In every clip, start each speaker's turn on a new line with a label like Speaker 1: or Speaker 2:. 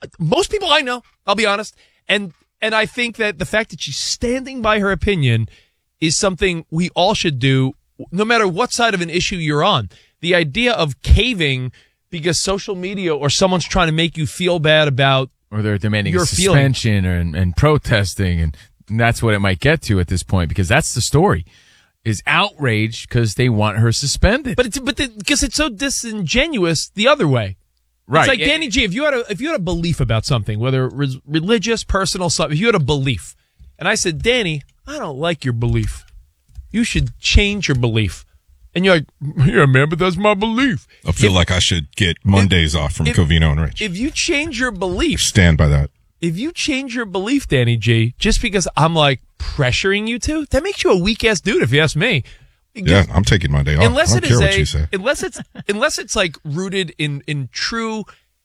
Speaker 1: most people I know, I'll be honest. And I think that the fact that she's standing by her opinion is something we all should do, no matter what side of an issue you're on. The idea of caving because social media or someone's trying to make you feel bad about
Speaker 2: or they're demanding
Speaker 1: your
Speaker 2: a suspension and protesting, and that's what it might get to at this point, because that's the story, is outrage because they want her suspended.
Speaker 1: But because it's so disingenuous the other way.
Speaker 2: Right.
Speaker 1: It's like, Danny G, if you had a belief about something, whether it was religious, personal, something, if you had a belief, and I said, Danny, I don't like your belief. You should change your belief. And you're like, yeah, man, but that's my belief.
Speaker 3: I feel like I should get Mondays off from Covino and Rich.
Speaker 1: If you change your belief.
Speaker 3: Stand by that.
Speaker 1: If you change your belief, Danny G, just because I'm like pressuring you to, that makes you a weak-ass dude, if you ask me.
Speaker 3: Yeah, I'm taking Monday off.
Speaker 1: Unless
Speaker 3: I don't care what you say.
Speaker 1: Unless it's like rooted in true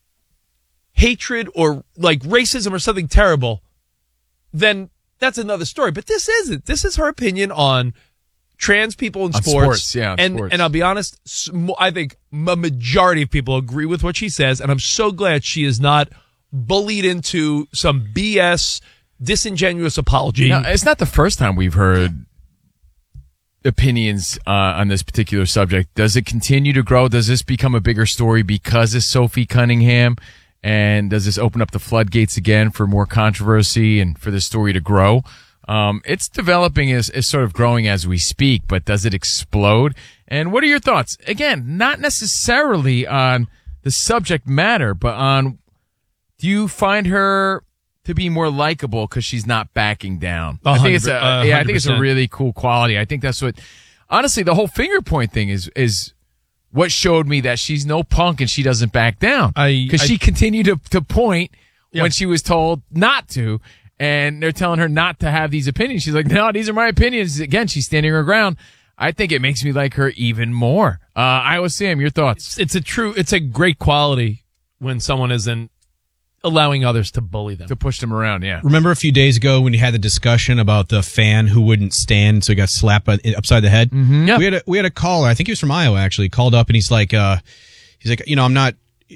Speaker 1: hatred or like racism or something terrible, then that's another story. But this isn't. This is her opinion on trans people in sports.
Speaker 2: Sports.
Speaker 1: And I'll be honest, I think a majority of people agree with what she says, and I'm so glad she is not bullied into some BS, disingenuous apology.
Speaker 2: Now, it's not the first time we've heard opinions on this particular subject. Does it continue to grow? Does this become a bigger story because of Sophie Cunningham? And does this open up the floodgates again for more controversy and for this story to grow? It's developing as sort of growing as we speak, but does it explode? And what are your thoughts? Again, not necessarily on the subject matter, but on, do you find her to be more likable because she's not backing down? I think it's I think it's a really cool quality. I think that's what, honestly, the whole finger point thing is what showed me that she's no punk and she doesn't back down. Because she continued to point when she was told not to. And they're telling her not to have these opinions. She's like, no, these are my opinions. Again, she's standing her ground. I think it makes me like her even more. Iowa Sam, your thoughts?
Speaker 1: It's a great quality when someone isn't allowing others to bully them.
Speaker 2: To push them around, yeah.
Speaker 4: Remember a few days ago when you had the discussion about the fan who wouldn't stand, so he got slapped upside the head?
Speaker 2: Mm-hmm. Yeah.
Speaker 4: We had a caller, I think he was from Iowa actually, called up and he's like, I'm not...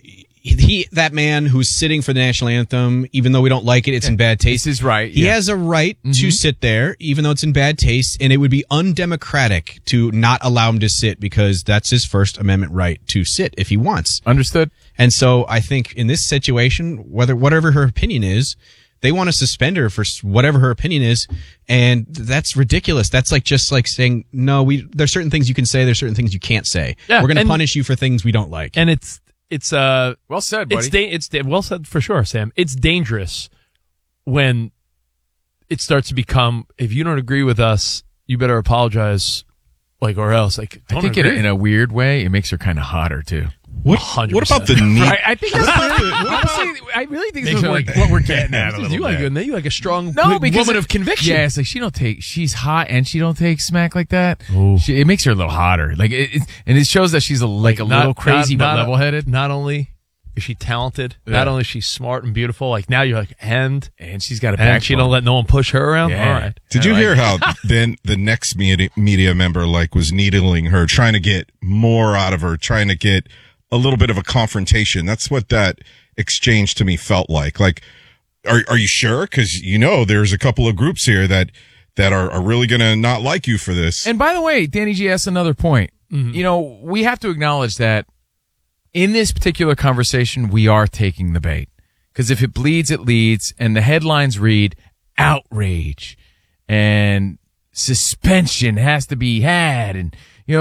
Speaker 4: that man who's sitting for the national anthem, even though we don't like it, it's in bad taste.
Speaker 2: This is right.
Speaker 4: He has a right to sit there, even though it's in bad taste, and it would be undemocratic to not allow him to sit because that's his First Amendment right to sit if he wants.
Speaker 2: Understood.
Speaker 4: And so I think in this situation, whatever her opinion is, they want to suspend her for whatever her opinion is, and that's ridiculous. That's just like saying, no, there's certain things you can say, there's certain things you can't say.
Speaker 1: Yeah,
Speaker 4: we're going to punish you for things we don't like.
Speaker 1: And it's
Speaker 2: well said, buddy.
Speaker 1: It's well said for sure, Sam. It's dangerous when it starts to become, if you don't agree with us, you better apologize, or else. I think
Speaker 2: in a weird way, it makes her kind of hotter too.
Speaker 3: What about the knee?
Speaker 2: I think that's honestly, I really think this is what we're getting at a little bit.
Speaker 1: You like a strong
Speaker 2: woman
Speaker 1: of conviction.
Speaker 2: Yeah, it's like she's hot and she don't take smack like that. It makes her a little hotter. And it shows that she's a little crazy but level-headed.
Speaker 1: Not only is she talented, not only is she smart and beautiful, now you're like, and
Speaker 2: she's got a backbone.
Speaker 1: And she don't let no one push her around?
Speaker 2: Yeah.
Speaker 1: All right.
Speaker 3: Did you hear how then the next media member was needling her, trying to get more out of her, trying to get a little bit of a confrontation? That's what that exchange to me felt like. Are you sure? Because there's a couple of groups here that are really going to not like you for this.
Speaker 2: And by the way, Danny G asked another point. Mm-hmm. We have to acknowledge that in this particular conversation, we are taking the bait. Because if it bleeds, it leads. And the headlines read, outrage and suspension has to be had. And,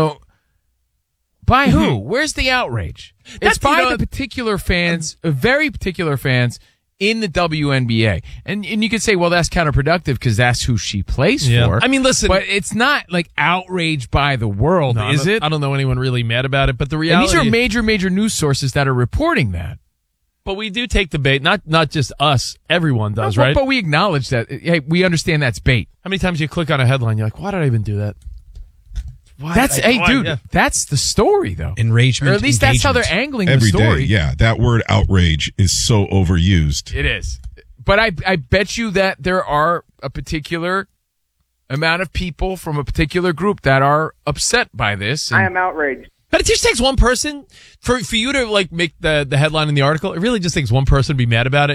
Speaker 2: by who? Where's the outrage? It's by the particular fans, very particular fans in the WNBA. And you could say, well, that's counterproductive because that's who she plays for.
Speaker 1: I mean, listen.
Speaker 2: But it's not outrage by the world, is it?
Speaker 1: I don't know anyone really mad about it, but the reality...
Speaker 2: And these are major news sources that are reporting that.
Speaker 1: But we do take the bait, not just us, everyone does, right?
Speaker 2: But we acknowledge that, hey, we understand that's bait.
Speaker 1: How many times you click on a headline, you're like, why did I even do that?
Speaker 2: That's the story, though.
Speaker 4: Enragement,
Speaker 2: or at least that's how they're angling
Speaker 3: every
Speaker 2: the story.
Speaker 3: Day, yeah, that word outrage is so overused.
Speaker 2: It is. But I bet you that there are a particular amount of people from a particular group that are upset by this.
Speaker 5: I am outraged.
Speaker 1: But it just takes one person for you to make the headline in the article. It really just takes one person to be mad about it.